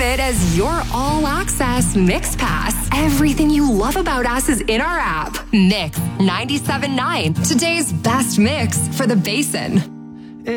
it as your all-access Mix Pass. Everything you love about us is in our app. Mix 97.9, today's best mix for the Basin.